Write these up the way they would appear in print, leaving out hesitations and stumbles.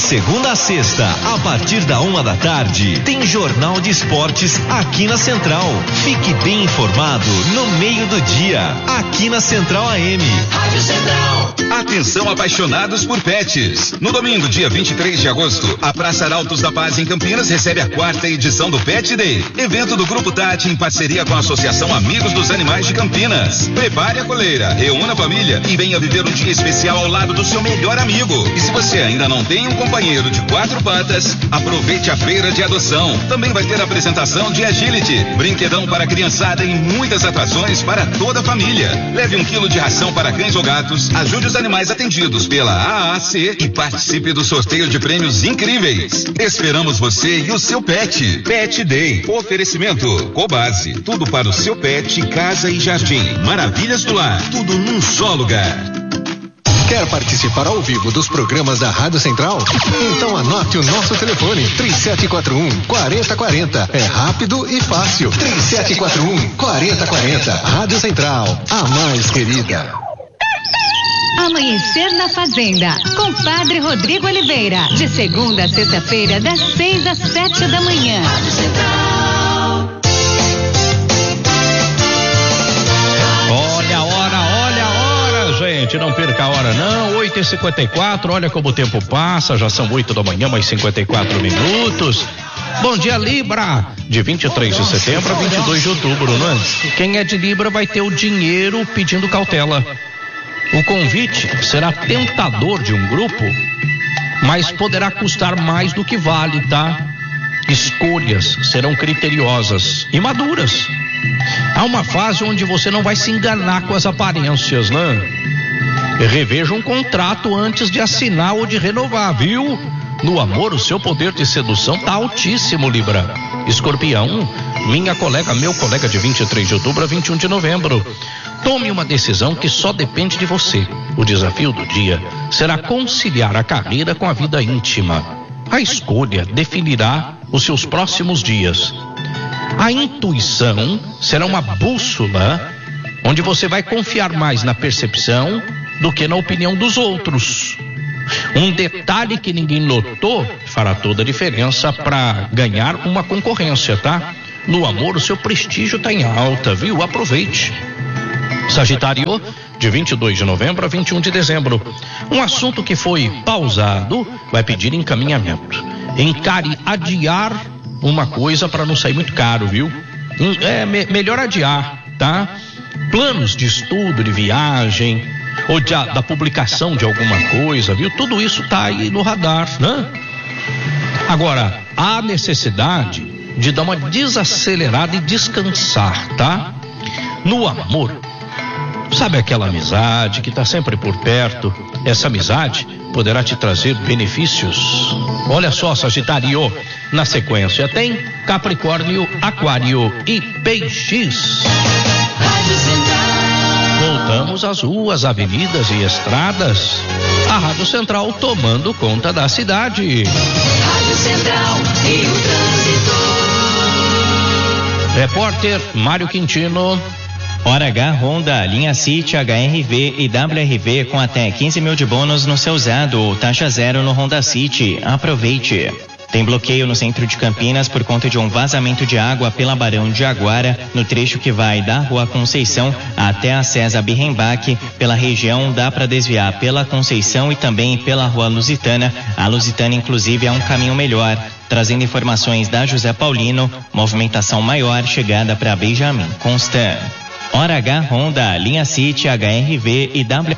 segunda a sexta, a partir da 1h, tem Jornal de Esportes aqui na Central. Fique bem informado no meio do dia, aqui na Central AM. Rádio Central. Atenção, apaixonados por pets. No domingo, dia 23 de agosto, a Praça Arautos da Paz em Campinas recebe a 4ª edição do Pet Day, evento do Grupo Tati em parceria com a Associação Amigos dos Animais de Campinas. Prepare a coleira, reúna a família e venha viver um dia especial ao lado do seu melhor amigo. E se você ainda não tem um companheiro de 4 patas, aproveite a feira de adoção. Também vai ter apresentação de agility, brinquedão para a criançada e muitas atrações para toda a família. Leve 1 quilo de ração para cães ou gatos, ajude os animais atendidos pela AAC e participe do sorteio de prêmios incríveis. Esperamos você e o seu pet. Pet Day. Oferecimento Cobase. Tudo para o seu pet, casa e jardim. Maravilhas do lar. Tudo num só lugar. Quer participar ao vivo dos programas da Rádio Central? Então anote o nosso telefone, 3741-4040. É rápido e fácil. 3741-4040. Rádio Central, a mais querida. Amanhecer na Fazenda, com Padre Rodrigo Oliveira, de segunda a sexta-feira, das 6 às 7 da manhã. Rádio Central. Olha a hora, gente, não perca a hora não, 8h54, olha como o tempo passa, já são 8 da manhã, mais 54 minutos. Bom dia, Libra, de 23 de setembro a 22 de outubro, não é? Quem é de Libra vai ter o dinheiro pedindo cautela. O convite será tentador de um grupo, mas poderá custar mais do que vale, tá? Escolhas serão criteriosas e maduras. Há uma fase onde você não vai se enganar com as aparências, né? Reveja um contrato antes de assinar ou de renovar, viu? No amor, o seu poder de sedução tá altíssimo, Libra. Escorpião, meu colega de 23 de outubro a 21 de novembro. Tome uma decisão que só depende de você. O desafio do dia será conciliar a carreira com a vida íntima. A escolha definirá os seus próximos dias. A intuição será uma bússola onde você vai confiar mais na percepção do que na opinião dos outros. Um detalhe que ninguém notou fará toda a diferença para ganhar uma concorrência, tá? No amor, o seu prestígio tá em alta, viu? Aproveite. Sagitário, de 22 de novembro a 21 de dezembro. Um assunto que foi pausado vai pedir encaminhamento. Encare adiar uma coisa para não sair muito caro, viu? Melhor adiar, tá? Planos de estudo, de viagem, ou da publicação de alguma coisa, viu? Tudo isso tá aí no radar, né? Agora, há necessidade de dar uma desacelerada e descansar, tá? No amor, sabe aquela amizade que tá sempre por perto? Essa amizade poderá te trazer benefícios. Olha só, Sagitário, na sequência tem Capricórnio, Aquário e Peixes. Rádio Central. Voltamos às ruas, avenidas e estradas. A Rádio Central tomando conta da cidade. Rádio Central e o trânsito. Repórter Mário Quintino. Hora H Honda, linha City, HRV e WRV com até 15 mil de bônus no seu usado ou taxa zero no Honda City. Aproveite. Tem bloqueio no centro de Campinas por conta de um vazamento de água pela Barão de Aguara, no trecho que vai da Rua Conceição até a César Birrenbach. Pela região dá para desviar pela Conceição e também pela Rua Lusitana. A Lusitana, inclusive, é um caminho melhor. Trazendo informações da José Paulino, movimentação maior, chegada para Benjamin Constant. Hora H Honda, linha City, HRV e W.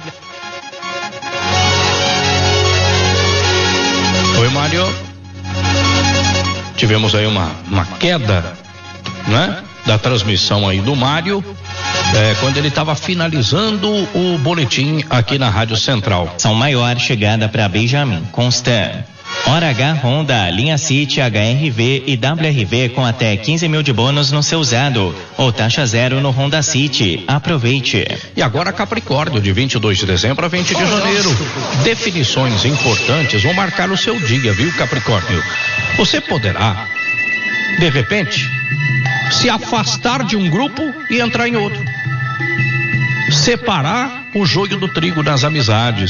Oi, Mário. Tivemos aí uma queda, né? Da transmissão aí do Mário, quando ele estava finalizando o boletim aqui na Rádio Central. São maior, chegada para Benjamin Constant. Hora H Honda, linha City, HRV e WRV com até 15 mil de bônus no seu usado ou taxa zero no Honda City. Aproveite. E agora Capricórnio, de 22 de dezembro a 20 de janeiro. Definições importantes vão marcar o seu dia, viu, Capricórnio? Você poderá, de repente, se afastar de um grupo e entrar em outro. Separar o joio do trigo nas amizades.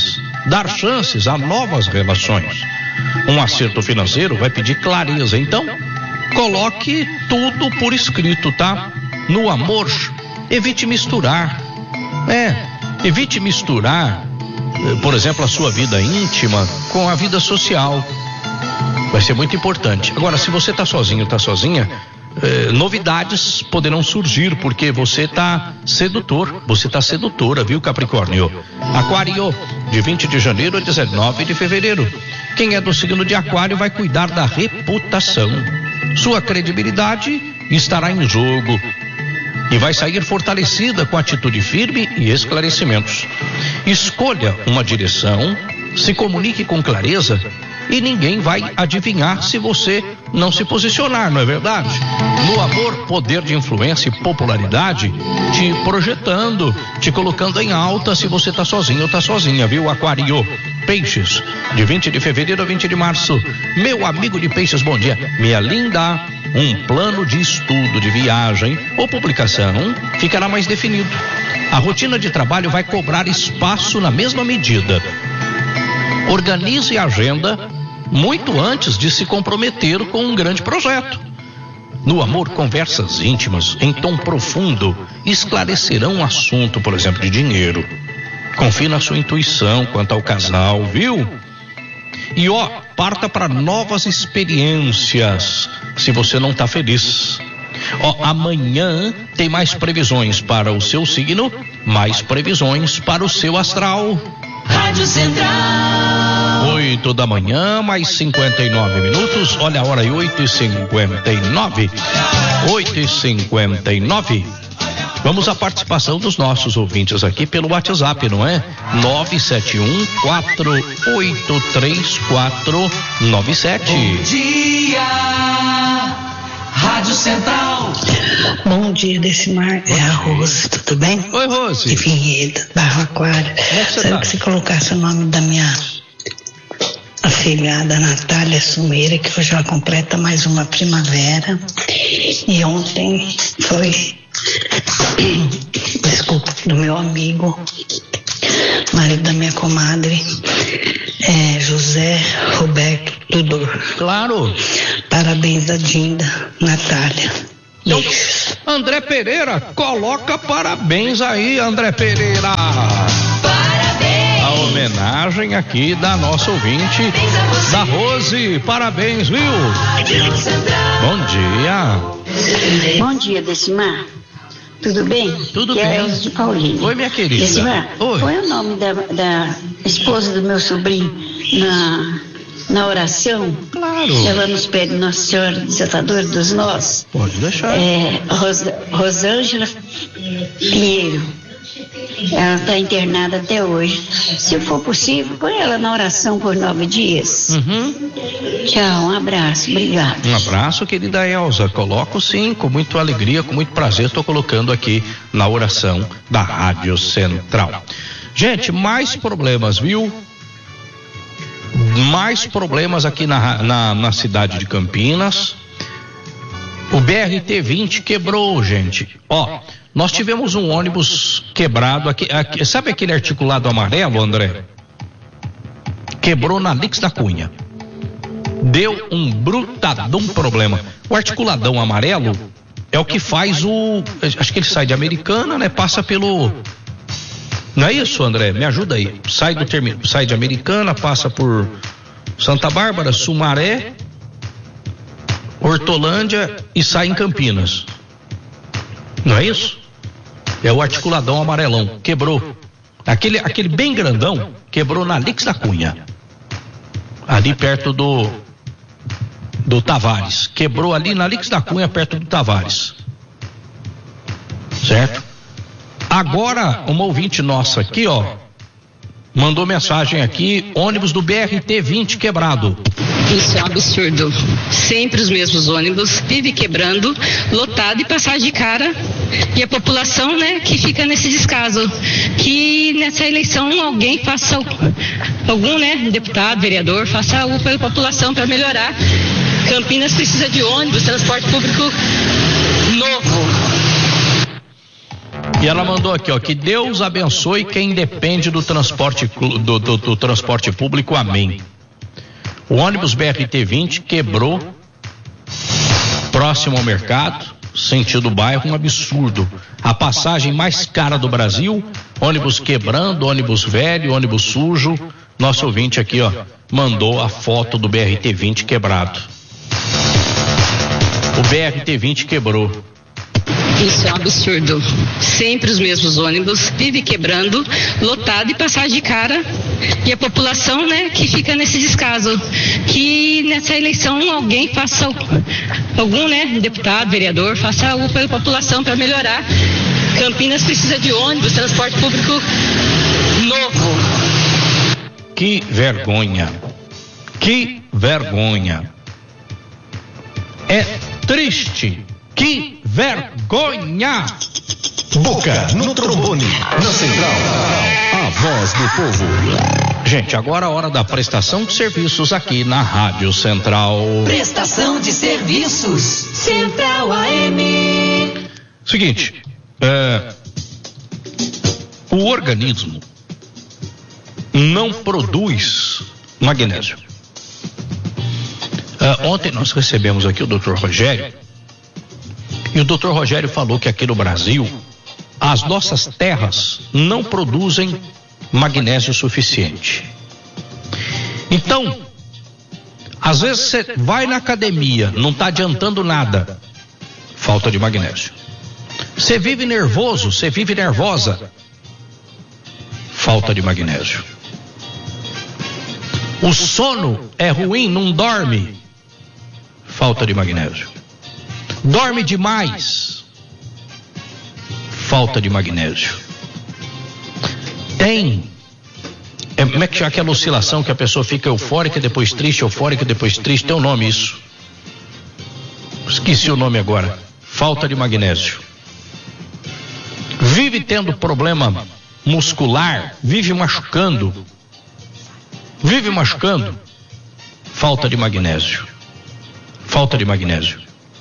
dar chances a novas relações. Um acerto financeiro vai pedir clareza, então coloque tudo por escrito, tá? No amor, evite misturar. Evite misturar, por exemplo, a sua vida íntima com a vida social. Vai ser muito importante. Agora, se você tá sozinho, tá sozinha, novidades poderão surgir, porque você tá sedutor, você tá sedutora, viu, Capricórnio? Aquário, de 20 de janeiro a 19 de fevereiro. Quem é do signo de Aquário vai cuidar da reputação. Sua credibilidade estará em jogo e vai sair fortalecida com atitude firme e esclarecimentos. Escolha uma direção, se comunique com clareza e ninguém vai adivinhar se você não se posicionar, não é verdade? No amor, poder de influência e popularidade te projetando, te colocando em alta se você tá sozinho ou tá sozinha, viu, Aquário? Peixes, de 20 de fevereiro a 20 de março. Meu amigo de Peixes, bom dia. Minha linda, um plano de estudo, de viagem ou publicação ficará mais definido. A rotina de trabalho vai cobrar espaço na mesma medida. Organize a agenda muito antes de se comprometer com um grande projeto. No amor, conversas íntimas em tom profundo esclarecerão um assunto, por exemplo, de dinheiro. Confie na sua intuição quanto ao casal, viu? E parta para novas experiências se você não está feliz. Amanhã tem mais previsões para o seu signo, mais previsões para o seu astral. Rádio Central. 8 da manhã, mais 59 minutos. Olha a hora aí, 8h59. 8h59. Vamos à participação dos nossos ouvintes aqui pelo WhatsApp, não é? 971-483497. Bom dia, Rádio Central. Bom dia, Decimar. É a Rose, tudo bem? Oi, Rose. De Vinhedo, Barro Aquário. Sabe que você colocasse o nome da minha afilhada Natália Sumeira, que hoje ela completa mais uma primavera. E ontem foi, desculpa, do meu amigo, marido da minha comadre, José Roberto Tudor. Claro. Parabéns da Dinda, Natália. Então, André Pereira, coloca parabéns aí, André Pereira. Parabéns. A homenagem aqui da nossa ouvinte, da Rose. Parabéns, viu? Bom dia. Bom dia, Decimar. Tudo bem? Tudo que bem. É Elza de Paulínia. Oi, minha querida. Decimar, Oi. põe o nome da esposa do meu sobrinho na oração. Claro. Ela nos pede Nossa Senhora Desatadora dos Nós. Pode deixar. Rosângela Pinheiro. Ela está internada até hoje. Se for possível, põe ela na oração por 9 dias. Tchau, um abraço, obrigado. Um abraço, querida Elza. Coloco sim, com muita alegria, com muito prazer, estou colocando aqui na oração da Rádio Central. Gente, mais problemas, viu? Mais problemas aqui na cidade de Campinas. O BRT-20 quebrou, gente. Nós tivemos um ônibus quebrado aqui, sabe aquele articulado amarelo, André? Quebrou na Lix da Cunha. Deu um brutadão problema. O articuladão amarelo é o que faz acho que ele sai de Americana, né? Passa pelo... Não é isso, André? Me ajuda aí. Sai de Americana, passa por Santa Bárbara, Sumaré, Hortolândia e sai em Campinas. Não é isso? É o articuladão amarelão. Quebrou. Aquele bem grandão quebrou na Lix da Cunha. Ali perto do Tavares. Quebrou ali na Lix da Cunha, perto do Tavares. Certo? Agora, uma ouvinte nossa aqui, mandou mensagem aqui, ônibus do BRT-20 quebrado. Isso é um absurdo. Sempre os mesmos ônibus, vive quebrando, lotado e passar de cara. E a população, né, que fica nesse descaso. Que nessa eleição alguém faça algum, né, deputado, vereador, faça algo pela população para melhorar. Campinas precisa de ônibus, transporte público novo. E ela mandou aqui, ó, que Deus abençoe quem depende do transporte do transporte público, amém. O ônibus BRT-20 quebrou próximo ao mercado, sentido bairro, um absurdo. A passagem mais cara do Brasil, ônibus quebrando, ônibus velho, ônibus sujo. Nosso ouvinte aqui, ó, mandou a foto do BRT-20 quebrado. O BRT-20 quebrou. Isso é um absurdo. Sempre os mesmos ônibus, vive quebrando, lotado e passar de cara. E a população, né, que fica nesse descaso. Que nessa eleição alguém faça algum, né, deputado, vereador, faça algo pela população para melhorar. Campinas precisa de ônibus, transporte público novo. Que vergonha. Que vergonha. É triste. Que vergonha! Boca no trombone, na central, a voz do povo. Gente, agora a hora da prestação de serviços aqui na Rádio Central. Prestação de serviços, Central AM. Seguinte, o organismo não produz magnésio. Ontem nós recebemos aqui o Dr. Rogério. E o Dr. Rogério falou que aqui no Brasil, as nossas terras não produzem magnésio suficiente. Então, às vezes você vai na academia, não está adiantando nada, falta de magnésio. Você vive nervoso, você vive nervosa, falta de magnésio. O sono é ruim, não dorme, falta de magnésio. Dorme demais, falta de magnésio. Tem, como é que chama aquela oscilação que a pessoa fica eufórica, depois triste, tem um nome isso. Esqueci o nome agora. Falta de magnésio. Vive tendo problema muscular, vive machucando, falta de magnésio. Falta de magnésio.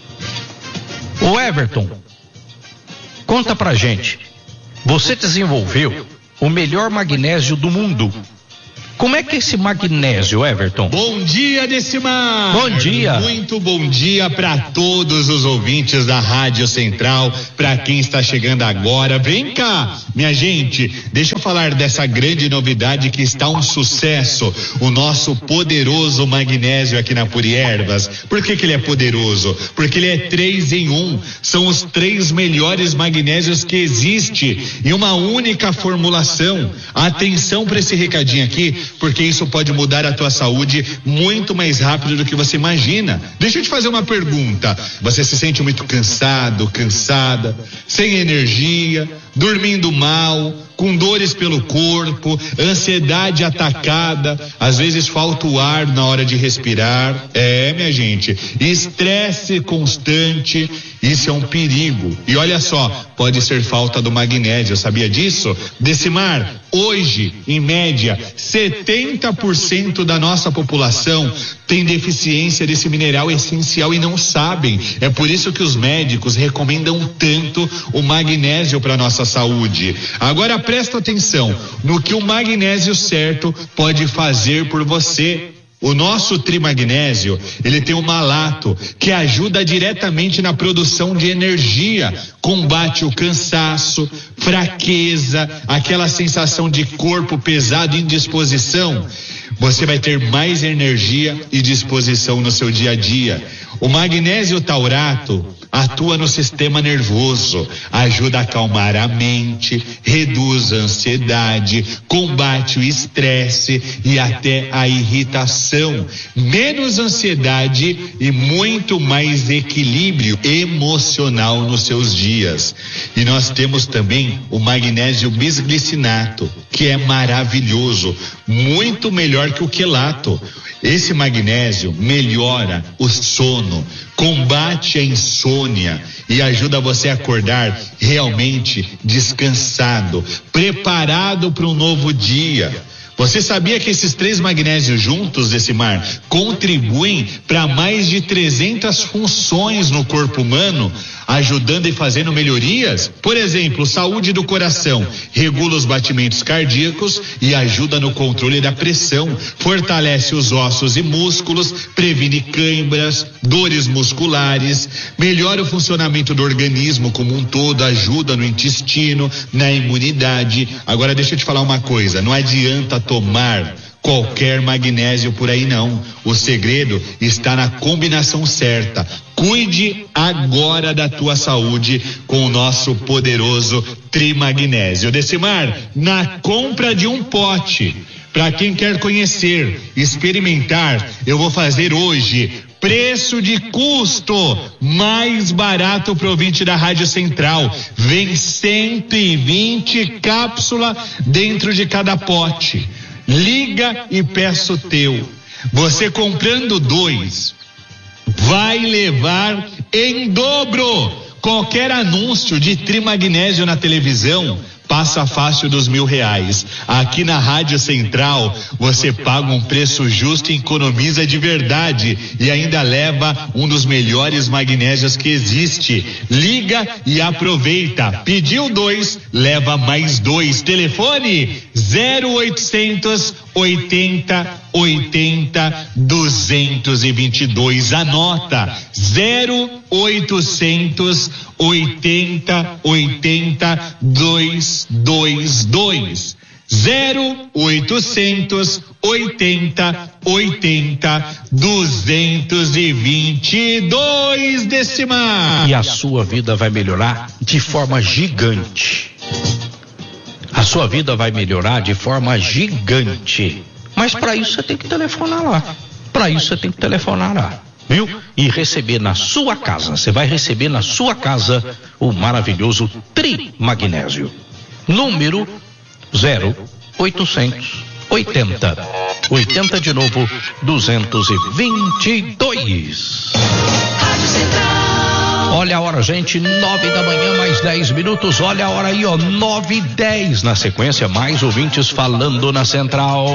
O Everton, conta pra gente, você desenvolveu o melhor magnésio do mundo. Como é que é esse magnésio, Everton? Bom dia, Decimar. Bom dia. Muito bom dia para todos os ouvintes da Rádio Central, para quem está chegando agora. Vem cá, minha gente, deixa eu falar dessa grande novidade que está um sucesso, o nosso poderoso magnésio aqui na Puri Ervas. Por que ele é poderoso? Porque ele é 3 em 1. São os 3 melhores magnésios que existe em uma única formulação. Atenção para esse recadinho aqui, porque isso pode mudar a tua saúde muito mais rápido do que você imagina. Deixa eu te fazer uma pergunta. Você se sente muito cansado, cansada, sem energia, dormindo mal, com dores pelo corpo, ansiedade atacada, às vezes falta o ar na hora de respirar. Minha gente, estresse constante, isso é um perigo. E olha só, pode ser falta do magnésio, sabia disso? Decimar, hoje, em média, 70% da nossa população tem deficiência desse mineral essencial e não sabem. É por isso que os médicos recomendam tanto o magnésio para nossa saúde. Agora presta atenção no que o magnésio certo pode fazer por você. O nosso trimagnésio, ele tem um malato que ajuda diretamente na produção de energia, combate o cansaço, fraqueza, aquela sensação de corpo pesado e indisposição. Você vai ter mais energia e disposição no seu dia a dia. O magnésio taurato atua no sistema nervoso, ajuda a acalmar a mente, reduz a ansiedade, combate o estresse e até a irritação, menos ansiedade e muito mais equilíbrio emocional nos seus dias. E nós temos também o magnésio bisglicinato, que é maravilhoso, muito melhor que o quelato. Esse magnésio melhora o sono, combate a insônia e ajuda você a acordar realmente descansado, preparado para um novo dia. Você sabia que esses 3 magnésios juntos, Decimar, contribuem para mais de 300 funções no corpo humano? ajudando e fazendo melhorias. Por exemplo, saúde do coração, regula os batimentos cardíacos e ajuda no controle da pressão, fortalece os ossos e músculos, previne câimbras, dores musculares, melhora o funcionamento do organismo como um todo, ajuda no intestino, na imunidade. Agora deixa eu te falar uma coisa, não adianta tomar qualquer magnésio por aí não. O segredo está na combinação certa. Cuide agora da tua saúde com o nosso poderoso Trimagnésio. Decimar, na compra de um pote, para quem quer conhecer, experimentar, eu vou fazer hoje preço de custo mais barato pro ouvinte da Rádio Central. Vem 120 cápsulas dentro de cada pote. Liga e peça o teu. Você comprando 2, vai levar em dobro. Qualquer anúncio de Trimagnésio na televisão passa fácil dos R$1.000. Aqui na Rádio Central, você paga um preço justo e economiza de verdade. E ainda leva um dos melhores magnésios que existe. Liga e aproveita. Pediu 2, leva mais 2. Telefone 0800 80 80 222. Anota 0800 80 80 222. 0800 80 80 222. Decimar. E a sua vida vai melhorar de forma gigante. A sua vida vai melhorar de forma gigante. Mas para isso você tem que telefonar lá. Para isso você tem que telefonar lá. Viu? E receber na sua casa. Você vai receber na sua casa o maravilhoso Trimagnésio. Número 0800 80 80 de novo 222. Rádio Central. Olha a hora, gente, 9 da manhã, mais 10 minutos. Olha a hora aí, ó, 9:10. Na sequência, mais ouvintes falando na Central.